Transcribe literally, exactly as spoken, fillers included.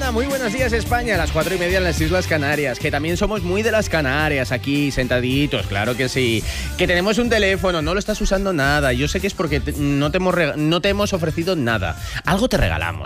Hola, muy buenos días España, a las cuatro y media en las Islas Canarias, que también somos muy de las Canarias aquí, sentaditos, claro que sí. Que tenemos un teléfono, no lo estás usando nada, yo sé que es porque te- no, te hemos rega- no te hemos ofrecido nada, algo te regalamos.